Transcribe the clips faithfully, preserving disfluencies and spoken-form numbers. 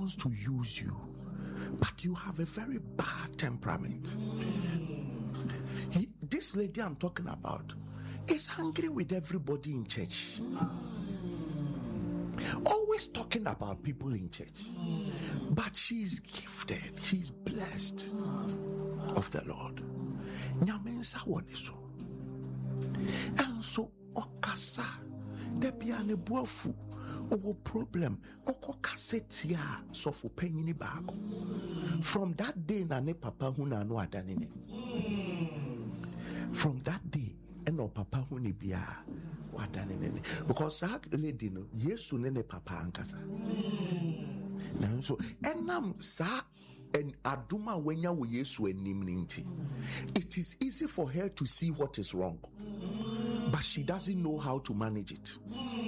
wants to use you, but you have a very bad temperament. He, this lady I'm talking about is angry with everybody in church. Always talking about people in church. But she's gifted, she's blessed of the Lord. Nyamensa woniso. And so okasa debiane boafu owo problem oko kasetia so for penyini baako. From that day na ne papa hu na no adanene. From that day eno papa hu ni bia wadanene because that lady no yesu ne ne papa ankasa. Now so enam sa and aduma wenya wo yesu enim nti. It is easy for her to see what is wrong, but she doesn't know how to manage it.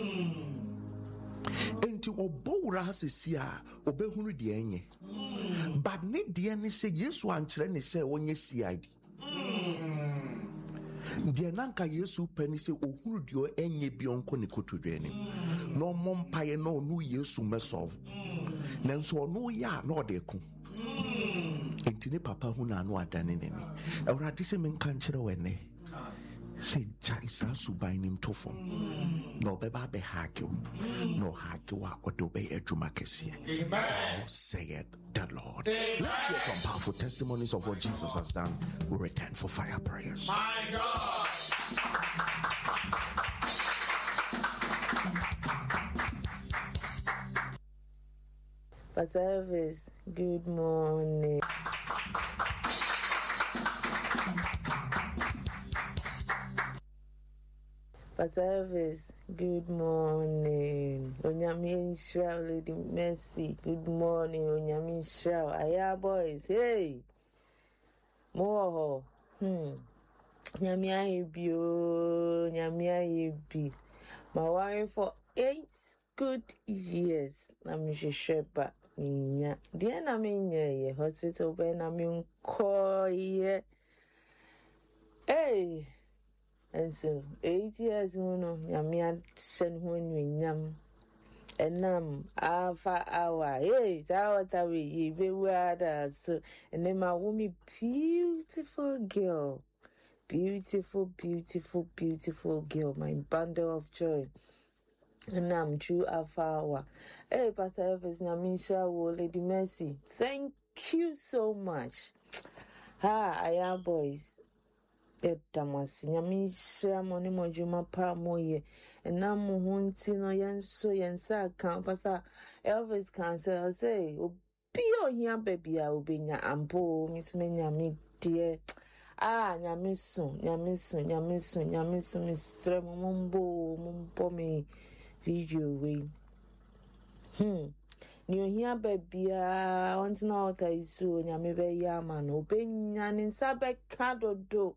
Enti obowra hasesia obehunu de enye. But ne de ne say yesu ankyere ne say onye C I D. De nanka yesu pani say ohunu de enye bi onko ne kotodwe ne. No mompaye no no yesu mesolve. Nanso no ya no de ko. Enti ne papa hu na no adane ne ne. Awurade se men kan kyere wene. Say Jaisa subainim tofo. No beba be hakio. No hakiwa odobe ejuma kesie. Say it the Lord. Let's hear some powerful testimonies of what Jesus has done. We'll return for fire prayers. My God. Pastor Elvis, good morning. Pastor Elvis, good morning. Onyamin Shroud, Lady Mercy, good morning. Onyamin Shroud, Aya boys, hey. Moho, hmm. Nyamia Ibi, oh, Nyamia Ibi. My wife for eight good years. Namisha Shepa, Minya. Dear Naminya, ye hospital, Ben Namin Koye. Hey. And so, eight years, Muno, Yamian Shen when we yam. And nam, alpha hour, eight hours away, ye be weird. So, and then my woman, beautiful girl, beautiful, beautiful, beautiful girl, my bundle of joy. And I'm true alpha hour. Hey, Pastor Elvis, Namisha, Lady Mercy, thank you so much. Ah, I am boys. Damas, Yamisha, Moni Mojuma Pa Moye, and Namu Hunti no Yan so Yan Sa Camp, Pastor Elvis cancer, say, oh, be on here, baby, I will be your ample, Miss Menyami, dear. Ah, Yamisun, Yamisun, Yamisun, Yamisun, Miss Mumbo, Mumbo me video way. Hmm. New here, baby, I want to know what I saw, Yamibe Yaman, open Yan in Sabe Cado do.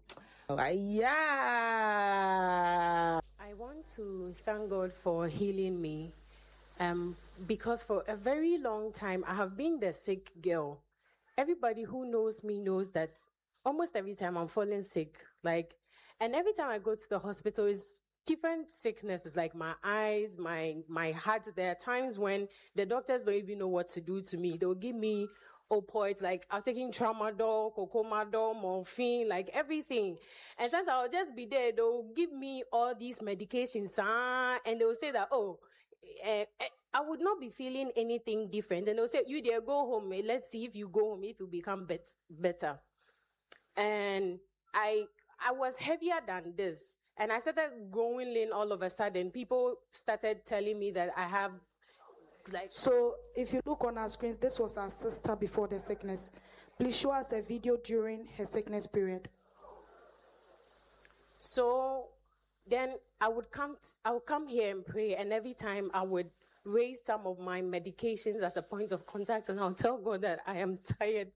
Yeah. I want to thank God for healing me um, because for a very long time I have been the sick girl. Everybody who knows me knows that almost every time I'm falling sick, like, and every time I go to the hospital is different sicknesses, like my eyes, my my heart. There are times when the doctors don't even know what to do to me. They'll give me opioids, like I'm taking tramadol, cocomadol, morphine, like everything. And sometimes I'll just be there. They'll give me all these medications, uh, and they'll say that, oh, uh, I would not be feeling anything different. And they'll say, you there, go home. Let's see if you go home, if you become bet- better. And I, I was heavier than this. And I started going lean all of a sudden. People started telling me that I have like. So if you look on our screens, this was our sister before the sickness. Please show us a video during her sickness period. So then I would come, t- I would come here and pray, and every time I would raise some of my medications as a point of contact, and I'll tell God that I am tired.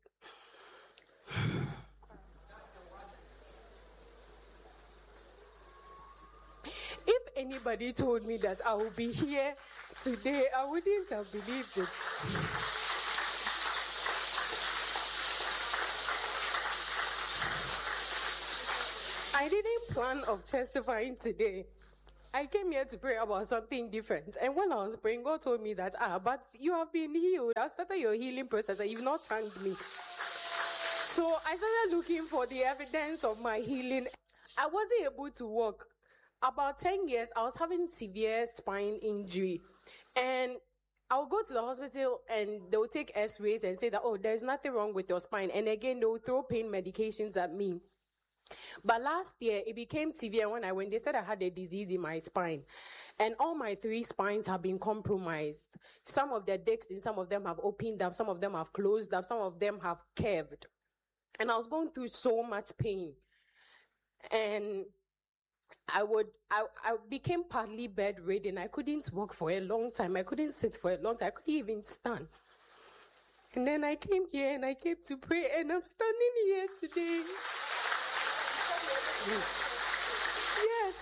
If anybody told me that I would be here today, I wouldn't have believed it. I didn't plan of testifying today. I came here to pray about something different. And when I was praying, God told me that, ah, but you have been healed. I've started your healing process and you've not thanked me. So I started looking for the evidence of my healing. I wasn't able to walk. About ten years, I was having severe spine injury. And I'll go to the hospital and they'll take x-rays and say that, oh, there's nothing wrong with your spine. And again, they'll throw pain medications at me. But last year, it became severe when I went. They said I had a disease in my spine. And all my three spines have been compromised. Some of the discs in some of them have opened up. Some of them have closed up. Some of them have curved. And I was going through so much pain. And I would, I, I became partly bedridden. I couldn't walk for a long time. I couldn't sit for a long time. I couldn't even stand. And then I came here and I came to pray and I'm standing here today. Yes.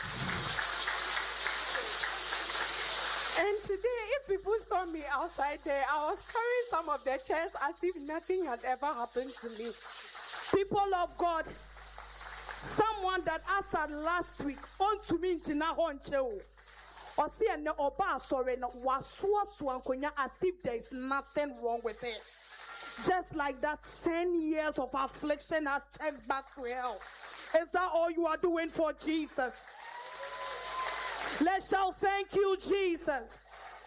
And today, if people saw me outside there, I was carrying some of their chairs as if nothing had ever happened to me. People of God, someone that answered last week on to me in Honcheo. Or see an oba sorry no was as if there is nothing wrong with it. Just like that ten years of affliction has checked back to hell. Is that all you are doing for Jesus? Let's shout, thank you, Jesus.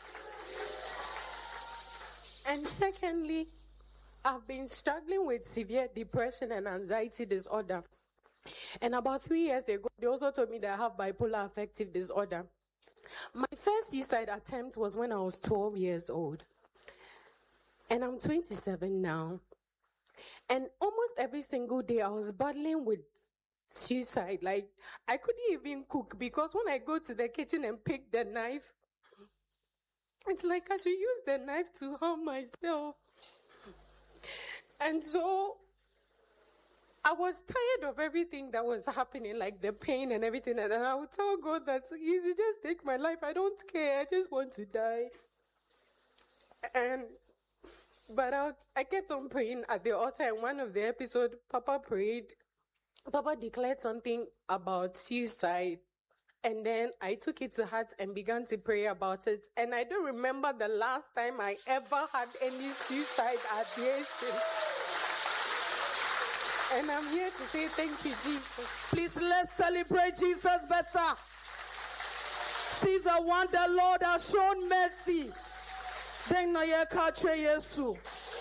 And secondly, I've been struggling with severe depression and anxiety disorder. And about three years ago, they also told me that I have bipolar affective disorder. My first suicide attempt was when I was twelve years old. And I'm twenty-seven now. And almost every single day I was battling with suicide. Like, I couldn't even cook because when I go to the kitchen and pick the knife, it's like I should use the knife to harm myself. And so I was tired of everything that was happening, like the pain and everything. And I would tell God that you should just take my life. I don't care. I just want to die. And but I, I kept on praying at the altar. And one of the episodes, Papa prayed. Papa declared something about suicide. And then I took it to heart and began to pray about it. And I don't remember the last time I ever had any suicide ideation. And I'm here to say thank you, Jesus. Please, let's celebrate Jesus better. See the one the Lord has shown mercy. Then no ye catch Yesu.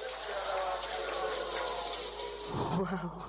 Wow.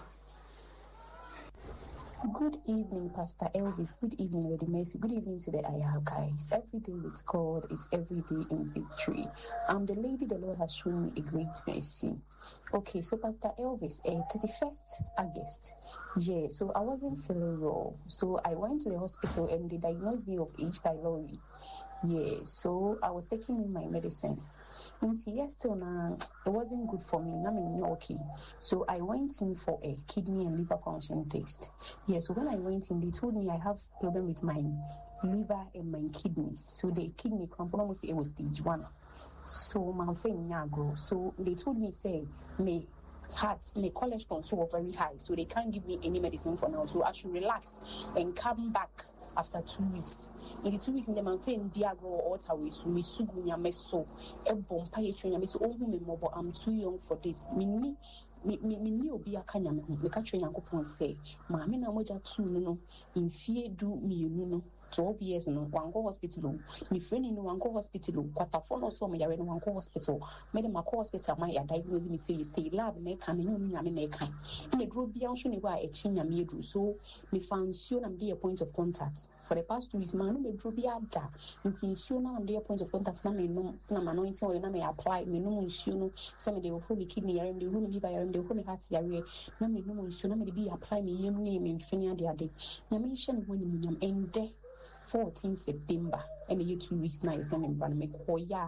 Good evening, Pastor Elvis. Good evening, Lady Mercy. Good evening to the I H A guys. Everything with God is every day in victory. I'm the lady the Lord has shown me a great mercy. Okay, so Pastor Elvis, uh, thirty-first August. Yeah, so I wasn't feeling well. So I went to the hospital and they diagnosed me of H. pylori. Yeah, so I was taking my medicine. Until yesterday, uh, it wasn't good for me. I'm okay. So I went in for a kidney and liver function test. Yeah, so when I went in, they told me I have problem with my liver and my kidneys. So the kidney cramp, almost it was stage one. So my friend grow. So they told me, say, me heart, my cholesterol so very high. So they can't give me any medicine for now. So I should relax and come back after two weeks. In the two weeks in the man saying Diago or Ottawa, so me sugunya meso, a bomb pay train, I oh, mobile, I'm too young for this. Me, me, me, me, be a kanya, me catch your uncle say, Mamma, moja two no, in fear do me, you know, twelve years no, one go hospital, me friend in one go hospital, quatafon or so, me are in one go hospital, made my co hospital, my diagnosed me say, say, lab, neck, and no me, I mean, neck. In a group beyond Shuniwa, a chinya me do so, me found soon and be a point of contact. For the past two weeks, man, me drew be out there. Until you know, I'm the point of contact. Now, me no, I'm anointing or you may apply. Me no, you know, some of the who me kidney, I am the who me liver, I am the who me heart, I am. Now, me no, you know, me be apply me your name in Finia the other day. Now, me shall when me am end there. fourteenth September, and you two weeks now is coming from me. Oh, yeah,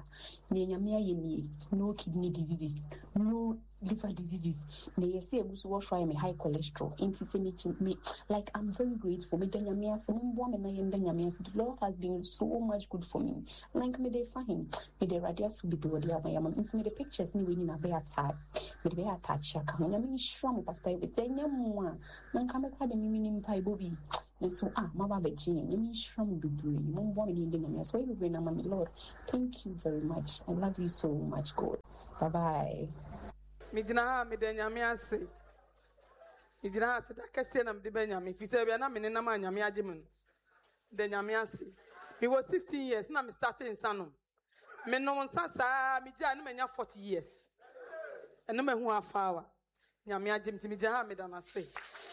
no kidney diseases, no liver diseases. They say, I try me high cholesterol, anti me. Like, I'm very grateful. Me, the woman, I am the Lord has been so much good for me. Like, me, they find me, the radius will be the body of my mom. Into me, the pictures, me, winning a bear tag. Me, the bear tag, shaka. I mean, shrum, Pastor, if it's a young one, then come and call the meaning pie bobby. And so, ah, Mama Beijing, you mean from Bibri, Mom Bonnie in the name. That's why you bring Mama Lord. Thank you very much. I love you so much, God. Bye bye. Midina, Midanyamiasi. Midina, said, I can see them, the Benjamin. If you say, we are not in Namanya, Miajiman. The Yamiasi. He was sixteen years, now I'm starting in Sanum. Me no one sa me ja no menya forty years. And no me hu afa nyame agem ti me ja me da na se.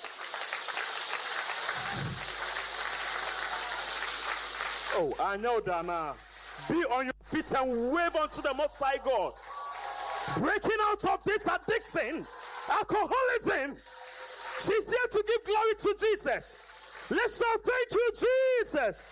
Oh, I know Dana. Be on your feet and wave unto the Most High God. Breaking out of this addiction, alcoholism. She's here to give glory to Jesus. Let's all thank you, Jesus.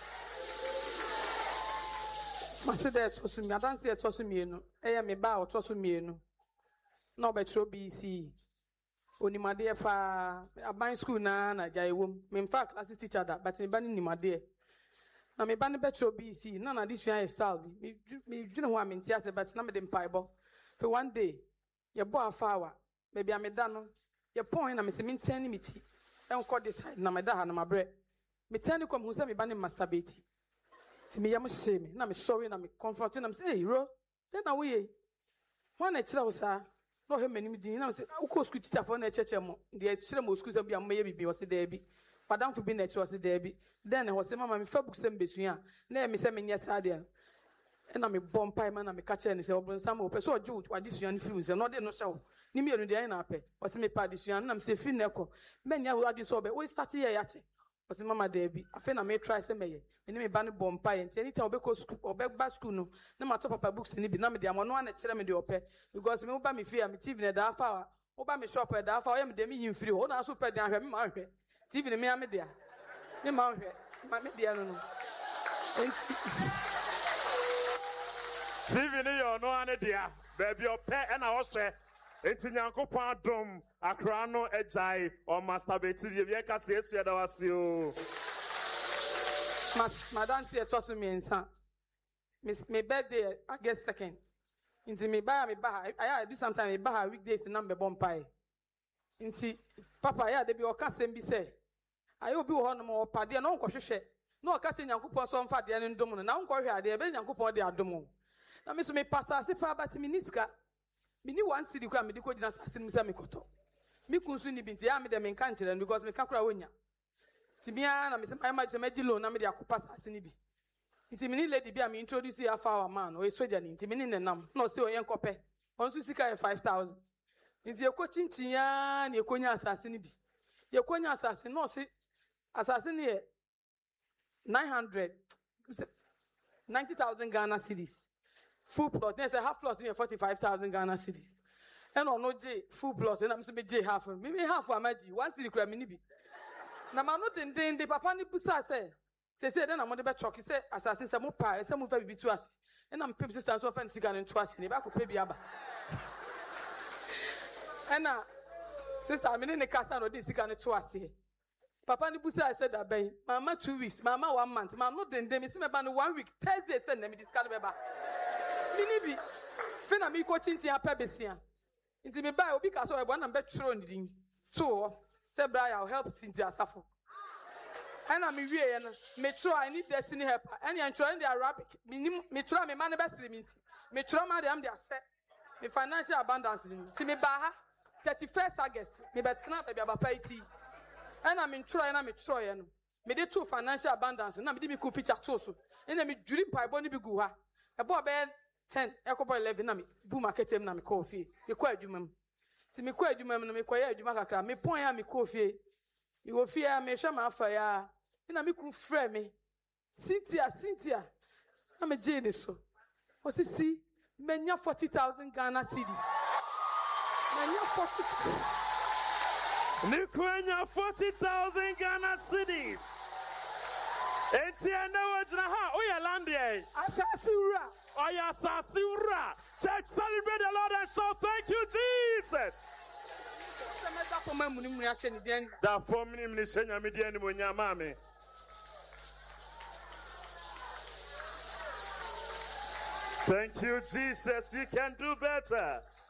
Mase de to so mi adanse e to so mienu eya me ba o to so mienu na obetro B C onimade e pa aban school na na ja ewom me mfa class teacher da but me ba ni nimade na me ba ne betro B C na na this one style bi me dwene ho amenti ase but na me de mpaibo for one day ye bo afawa baby ameda no ye pon na me se me ntani me ti enko decide na me da ha na mabre me tani kom hu se me ba ne masturbate. Me am shame. Na me sorry. Na me comforting. Na me say, hey, Ro, then na we. When I tell us, no he many me din. Na say, I go school teacher for na church mo. The children mo school say be am me be was there be. Madam for be na church was there be. Then I was say, mama me fa book sem besuya. Na me say me nya sadia. Na me bomb pie man na me catch and say, obron sam o pe so oju wa disuya ni film say no dey no show. Ni me enu dey na pe. Was me pa disuya na me say fi na ko. Me nya wo adu so be. We start here ya che. Was mama Debbie. I feel I may try some me. Me name banny bomb pie and anytime we go school or back back school no. No matter papa books in it. Na me dey am no one tell me the ope because me oba me fear me T V na da fa. Oba me shop na da fa. I am dey me him free. O na so pɛ dey ahwɛ me ma hwɛ. T V me am dey. Me ma hwɛ. Ma me dey no no. T V ni yo no ane dey. Baby ope e na wo hwɛ. Enti Nyankopɔn adom akra no ejai o masturbate bi bi ka se esu da wase o. Mas madam say to so me nsa. Miss me birthday I guess second. Inti me buy me buy I do sometimes me buy weekdays na me bomb pie. Inti papa ya de bi o ka sem bi say. Aye obi wo ho no mo pade na onko hwehwe. Na o ka che Nyankopɔn so mfa de ne ndom no na onko hwe ade be Nyankopɔn de adom. Na me so me passa se fa but me niska. Me ni one city kra me di ko gina sase mu se me koto. Me kunsu ni binti ya me de me kan kire because me ka kra wonya. Ti bia na me se I ma di loan na me de akopa sase ni bi. Nti me ni lady bia me introduce ya fa our man o soja ni nti me ni nenam. Na o se o yen kope. On su sika five thousand. Nti e ko chinchin ya na e ko nya asase ni bi. Ye ko nya asase no se asase ni e nine hundred ninety thousand Ghana cedis. Full plot. There's a half plot in forty-five thousand Ghana cedis. And on no J full plot. And I'm so be J half. Me me half of my G. One city crab mini be. Na man no den den the papa ni busa say. Say say then I'm on the chalk. He say assassin say mo pa. Say mo fa bibi to us. And I'm pay sister so friend sika to us. Ne ba ko pay bi aba. And na sister me ne kasa no dey sika to us. Papa ni busa said that bay. Mama two weeks. Mama one month. Mama no den den me see me ba no one week. Thursday send them discard me ba. Minibi, fena mi ko chinchi apa besia. Inti me buy obi ka so e bo na be tro ndin. To say bra ya help Cynthia Asafo. And me wie no, me tro I need destiny helper. And you try the Arabic. Me me tro me man be siri me nti. Me tro ma dem dey ase. Me financial abundance ni. Ti me ba ha thirty-first August. Me betena baby abapa iti. And me tro na me tro ye no. Me dey two financial abundance na me dey me ku picture to so. And me dwiri mpaibo ni bi gu ha. E bo be ten, ekopo eleven na me bu market em na me call fee. Me kwa adwuma m. Ti me kwa adwuma m na me kwa ya adwuma kakra. Me pon ya me call fee. Me wo fee ya me hwa ma afa ya. Na me ku frɛ me. Cynthia, Cynthia. Na me je ni so. O si si menya forty thousand Ghana cedis. Menya forty. Ni kwenya forty thousand Ghana cedis. Enti ene wajna ha o ya land here. Asasiura. O ya asasiura. Church, celebrate the Lord and shout thank you Jesus. That for me ni senya me dia ni mo nya mame. Thank you Jesus, you can do better.